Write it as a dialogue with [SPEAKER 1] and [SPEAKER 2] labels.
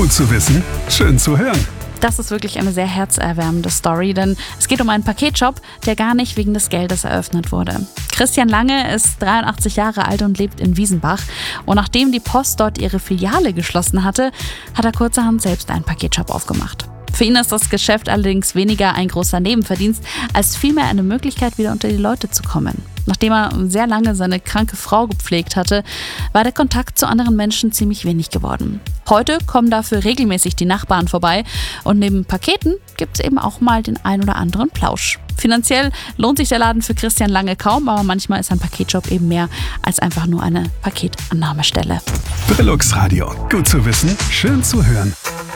[SPEAKER 1] Gut zu wissen, schön zu hören.
[SPEAKER 2] Das ist wirklich eine sehr herzerwärmende Story, denn es geht um einen Paketshop, der gar nicht wegen des Geldes eröffnet wurde. Christian Lange ist 83 Jahre alt und lebt in Wiesenbach. Und nachdem die Post dort ihre Filiale geschlossen hatte, hat er kurzerhand selbst einen Paketshop aufgemacht. Für ihn ist das Geschäft allerdings weniger ein großer Nebenverdienst, als vielmehr eine Möglichkeit, wieder unter die Leute zu kommen. Nachdem er sehr lange seine kranke Frau gepflegt hatte, war der Kontakt zu anderen Menschen ziemlich wenig geworden. Heute kommen dafür regelmäßig die Nachbarn vorbei und neben Paketen gibt es eben auch mal den ein oder anderen Plausch. Finanziell lohnt sich der Laden für Christian Lange kaum, aber manchmal ist ein Paketshop eben mehr als einfach nur eine Paketannahmestelle.
[SPEAKER 1] Brillux Radio. Gut zu wissen, schön zu hören.